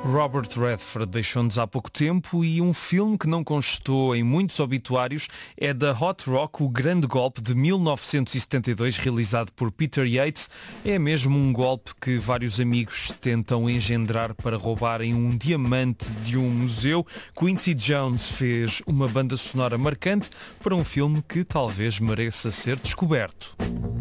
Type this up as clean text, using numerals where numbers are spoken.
Robert Redford deixou-nos há pouco tempo e um filme que não constou em muitos obituários é da Hot Rock, O Grande Golpe, de 1972, realizado por Peter Yates. É mesmo um golpe que vários amigos tentam engendrar para roubarem um diamante de um museu. Quincy Jones fez uma banda sonora marcante para um filme que talvez mereça ser descoberto.